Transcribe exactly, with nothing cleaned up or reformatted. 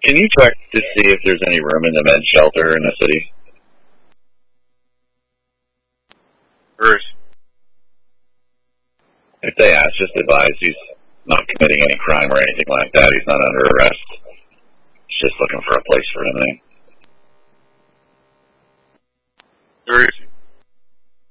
Can you check to see if there's any room in the men's shelter in the city? Bruce. If they ask, just advise he's not committing any crime or anything like that. He's not under arrest. He's just looking for a place for him.